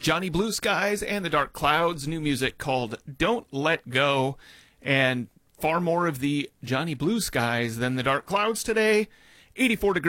Johnny Blue Skies and the Dark Clouds, new music called Don't Let Go, and far more of the Johnny Blue Skies than the Dark Clouds today. 84 degrees